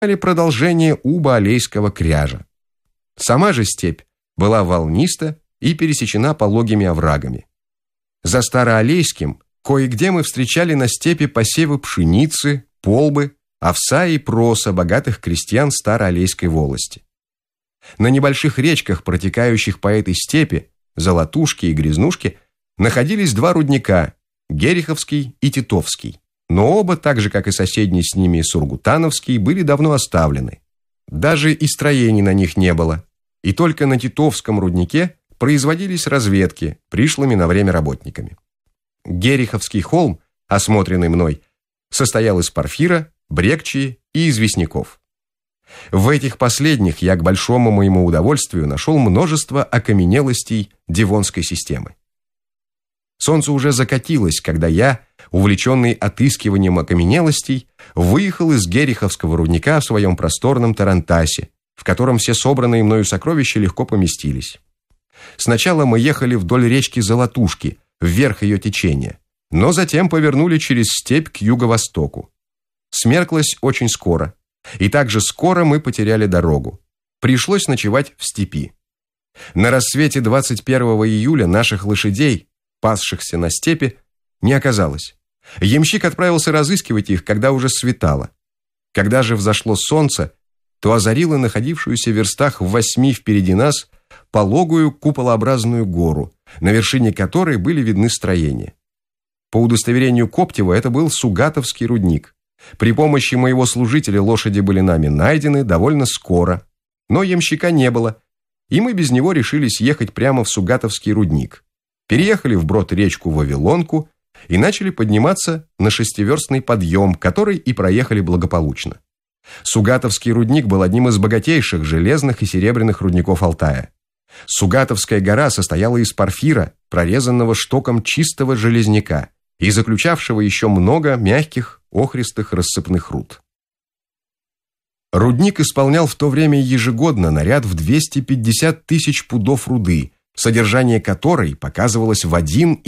или продолжение Уба-Алейского кряжа. Сама же степь была волниста и пересечена пологими оврагами. За Староалейским кое-где мы встречали на степи посевы пшеницы, полбы, овса и проса богатых крестьян Староалейской волости. На небольших речках, протекающих по этой степи, Золотушке и Грязнушке, находились два рудника – Гериховский и Титовский, но оба, так же как и соседний с ними Сургутановский, были давно оставлены. Даже и строений на них не было, и только на Титовском руднике производились разведки пришлыми на время работниками. Гериховский холм, осмотренный мной, состоял из порфира, брекчии и известняков. В этих последних я, к большому моему удовольствию, нашел множество окаменелостей Девонской системы. Солнце уже закатилось, когда я, увлеченный отыскиванием окаменелостей, выехал из Гериховского рудника в своем просторном тарантасе, в котором все собранные мною сокровища легко поместились. Сначала мы ехали вдоль речки Золотушки, вверх ее течения, но затем повернули через степь к юго-востоку. Смерклось очень скоро, и также скоро мы потеряли дорогу. Пришлось ночевать в степи. На рассвете 21 июля наших лошадей, пасшихся на степи, не оказалось. Ямщик отправился разыскивать их, когда уже светало. Когда же взошло солнце, то озарило находившуюся в верстах в 8 впереди нас пологую куполообразную гору, на вершине которой были видны строения. По удостоверению Коптева это был Сугатовский рудник. При помощи моего служителя лошади были нами найдены довольно скоро, но ямщика не было, и мы без него решились ехать прямо в Сугатовский рудник. Переехали вброд речку Вавилонку и начали подниматься на 6-верстный подъем, который и проехали благополучно. Сугатовский рудник был одним из богатейших железных и серебряных рудников Алтая. Сугатовская гора состояла из порфира, прорезанного штоком чистого железняка и заключавшего еще много мягких, охристых рассыпных руд. Рудник исполнял в то время ежегодно наряд в 250 тысяч пудов руды, содержание которой показывалось в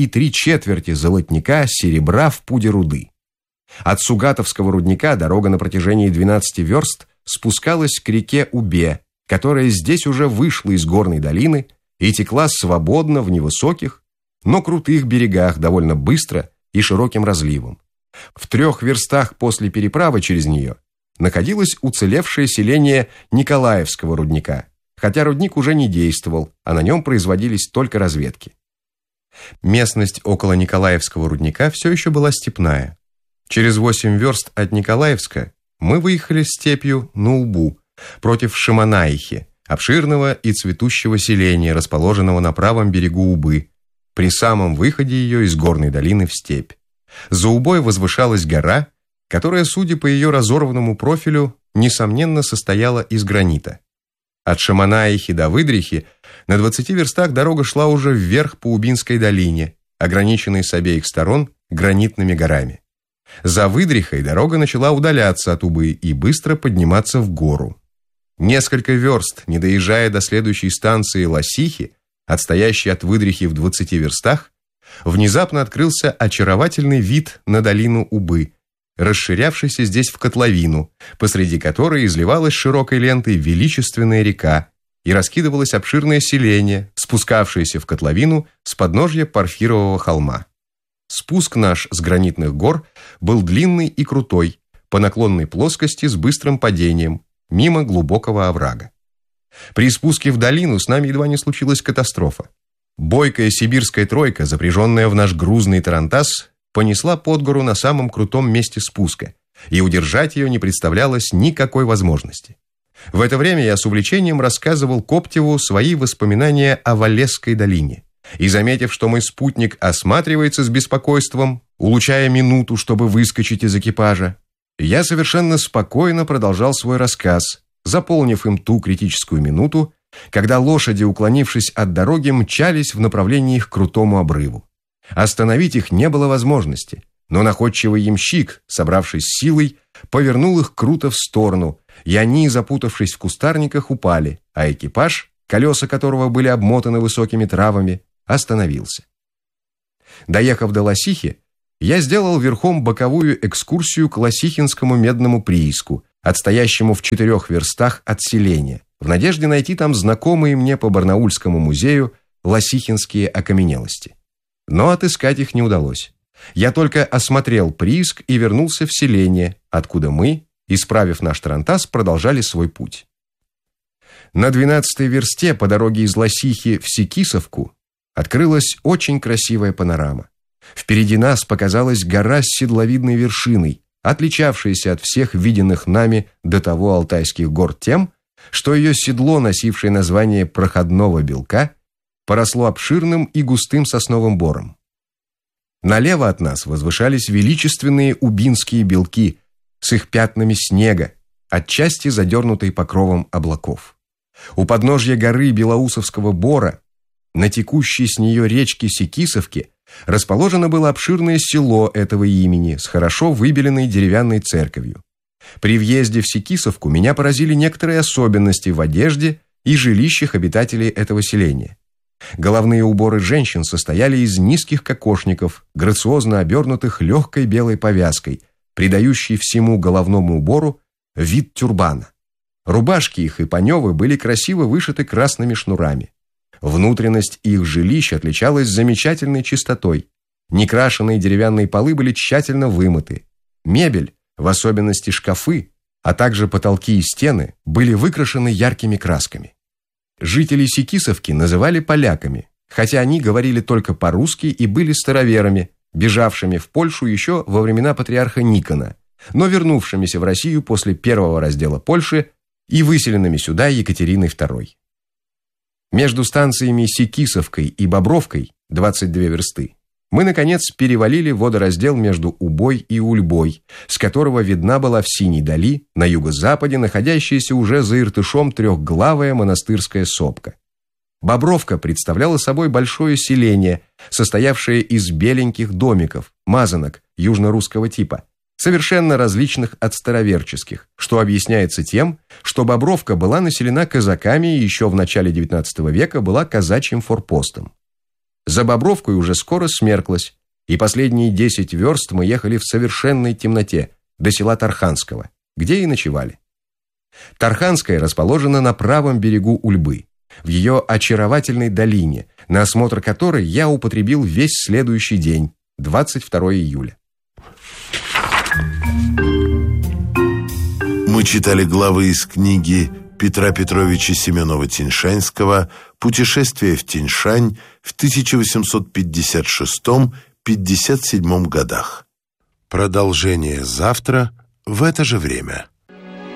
1,3 золотника серебра в пуде руды. От Сугатовского рудника дорога на протяжении 12 верст спускалась к реке Убе, которая здесь уже вышла из горной долины и текла свободно в невысоких, но крутых берегах довольно быстро и широким разливом. В 3 верстах после переправы через нее находилось уцелевшее селение Николаевского рудника, хотя рудник уже не действовал, а на нем производились только разведки. Местность около Николаевского рудника все еще была степная. Через 8 верст от Николаевска мы выехали степью на Убу, против Шаманаихи, обширного и цветущего селения, расположенного на правом берегу Убы, при самом выходе ее из горной долины в степь. За Убой возвышалась гора, которая, судя по ее разорванному профилю, несомненно состояла из гранита. От Шаманаихи до Выдрихи на 20 верстах дорога шла уже вверх по Убинской долине, ограниченной с обеих сторон гранитными горами. За Выдрихой дорога начала удаляться от Убы и быстро подниматься в гору. Несколько верст, не доезжая до следующей станции Лосихи, отстоящей от Выдрихи в 20 верстах, внезапно открылся очаровательный вид на долину Убы, расширявшийся здесь в котловину, посреди которой изливалась широкой лентой величественная река и раскидывалось обширное селение, спускавшееся в котловину с подножья Порфирового холма. Спуск наш с гранитных гор был длинный и крутой, по наклонной плоскости с быстрым падением, мимо глубокого оврага. При спуске в долину с нами едва не случилась катастрофа. Бойкая сибирская тройка, запряженная в наш грузный тарантас, понесла под гору на самом крутом месте спуска, и удержать ее не представлялось никакой возможности. В это время я с увлечением рассказывал Коптеву свои воспоминания о Валесской долине, и, заметив, что мой спутник осматривается с беспокойством, улучшая минуту, чтобы выскочить из экипажа, я совершенно спокойно продолжал свой рассказ, заполнив им ту критическую минуту, когда лошади, уклонившись от дороги, мчались в направлении к крутому обрыву. Остановить их не было возможности, но находчивый ямщик, собравшись силой, повернул их круто в сторону, и они, запутавшись в кустарниках, упали, а экипаж, колеса которого были обмотаны высокими травами, остановился. Доехав до Лосихи, я сделал верхом боковую экскурсию к Лосихинскому медному прииску, отстоящему в 4 верстах от селения, в надежде найти там знакомые мне по Барнаульскому музею лосихинские окаменелости. Но отыскать их не удалось. Я только осмотрел прииск и вернулся в селение, откуда мы, исправив наш тарантас, продолжали свой путь. На 12-й версте по дороге из Лосихи в Секисовку открылась очень красивая панорама. Впереди нас показалась гора с седловидной вершиной, отличавшаяся от всех виденных нами до того алтайских гор тем, что ее седло, носившее название проходного белка, поросло обширным и густым сосновым бором. Налево от нас возвышались величественные убинские белки с их пятнами снега, отчасти задернутой покровом облаков. У подножья горы Белоусовского бора, на текущей с нее речке Секисовке, расположено было обширное село этого имени с хорошо выбеленной деревянной церковью. При въезде в Секисовку меня поразили некоторые особенности в одежде и жилищах обитателей этого селения. Головные уборы женщин состояли из низких кокошников, грациозно обернутых легкой белой повязкой, придающей всему головному убору вид тюрбана. Рубашки их и паневы были красиво вышиты красными шнурами. Внутренность их жилищ отличалась замечательной чистотой. Некрашенные деревянные полы были тщательно вымыты. Мебель, в особенности шкафы, а также потолки и стены, были выкрашены яркими красками. Жители Секисовки называли поляками, хотя они говорили только по-русски и были староверами, бежавшими в Польшу еще во времена патриарха Никона, но вернувшимися в Россию после первого раздела Польши и выселенными сюда Екатериной II. Между станциями Секисовкой и Бобровкой, 22 версты, мы, наконец, перевалили водораздел между Убой и Ульбой, с которого видна была в синей дали, на юго-западе, находящаяся уже за Иртышом трехглавая монастырская сопка. Бобровка представляла собой большое селение, состоявшее из беленьких домиков, мазанок южно-русского типа, совершенно различных от староверческих, что объясняется тем, что Бобровка была населена казаками и еще в начале XIX века была казачьим форпостом. За Бобровкой уже скоро смерклось, и последние 10 верст мы ехали в совершенной темноте до села Тарханского, где и ночевали. Тарханская расположена на правом берегу Ульбы, в ее очаровательной долине, на осмотр которой я употребил весь следующий день, 22 июля. Мы читали главы из книги Петра Петровича Семенова-Тиньшанского «Путешествие в Тиньшань» в 1856-57 годах. Продолжение завтра в это же время.